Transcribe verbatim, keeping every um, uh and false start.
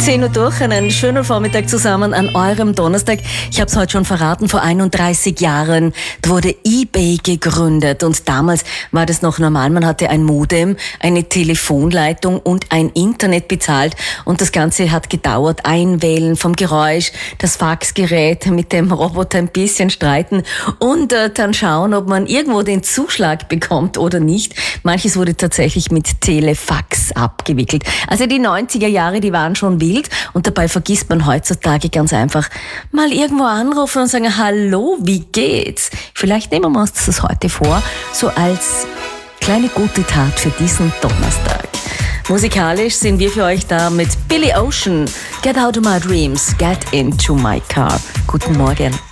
zehn Uhr durch, einen schönen Vormittag zusammen an eurem Donnerstag. Ich habe es heute schon verraten, vor einunddreißig Jahren wurde eBay gegründet und damals war das noch normal. Man hatte ein Modem, eine Telefonleitung und ein Internet bezahlt und das Ganze hat gedauert. Einwählen vom Geräusch, das Faxgerät mit dem Roboter ein bisschen streiten und äh, dann schauen, ob man irgendwo den Zuschlag bekommt oder nicht. Manches wurde tatsächlich mit Telefax abgewickelt. Also die neunziger Jahre, die waren schon wild und dabei vergisst man heutzutage ganz einfach mal irgendwo anrufen und sagen, hallo, wie geht's? Vielleicht nehmen wir uns das heute vor, so als kleine gute Tat für diesen Donnerstag. Musikalisch sind wir für euch da mit Billy Ocean, Get Out of My Dreams, Get Into My Car. Guten Morgen.